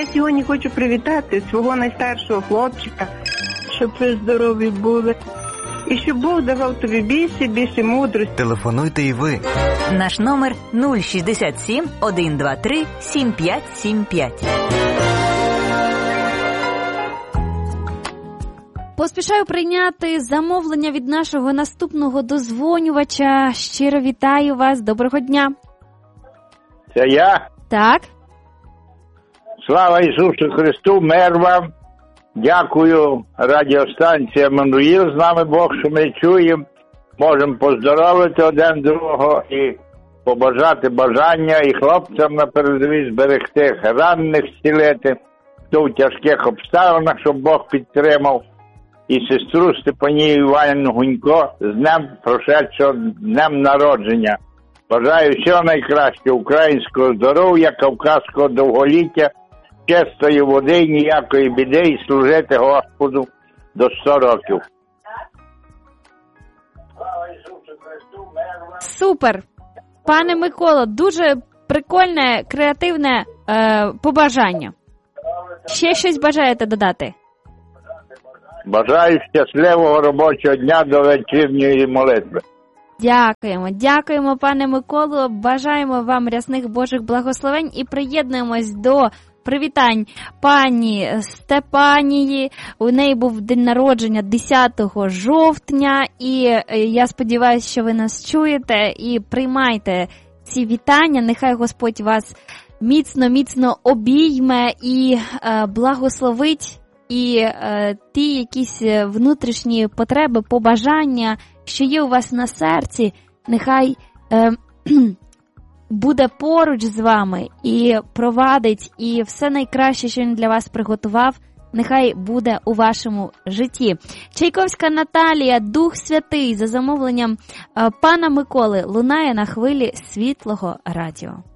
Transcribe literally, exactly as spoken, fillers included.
Я сьогодні хочу привітати свого найстаршого хлопчика, щоб ви здорові були. І щоб Бог давав тобі більше, більше мудрості. Телефонуйте і ви. Наш номер нуль шістдесят сім, сто двадцять три, сім п'ять сім п'ять. Поспішаю прийняти замовлення від нашого наступного дозвонювача. Щиро вітаю вас. Доброго дня. Це я. Так. Слава Ісусу Христу, мир вам. Дякую радіостанція Еммануїл, з нами Бог, що ми чуємо. Можемо поздоровити один другого і побажати бажання і хлопцям на передовій зберегти, ранених зцілити, хто в тяжких обставинах, щоб Бог підтримав. І сестру Степанію Іванівну Гунько з днем прошедшого, днем народження. Бажаю всього найкращого, українського здоров'я, кавказького довголіття, чистої води, ніякої біди і служити Господу до сто років. Супер! Пане Миколо, дуже прикольне, креативне е, побажання. Ще щось бажаєте додати? Бажаю щасливого робочого дня до вечірньої молитви. Дякуємо, дякуємо, пане Миколо. Бажаємо вам рясних Божих благословень і приєднуємось до привітань пані Степанії. У неї був день народження десятого жовтня, і я сподіваюся, що ви нас чуєте і приймайте ці вітання. Нехай Господь вас міцно-міцно обійме і е, благословить. І е, ті якісь внутрішні потреби, побажання, що є у вас на серці, нехай е, буде поруч з вами і провадить, і все найкраще, що він для вас приготував, нехай буде у вашому житті. Чайковська Наталія, Дух Святий, за замовленням е, пана Миколи, лунає на хвилі Світлого радіо.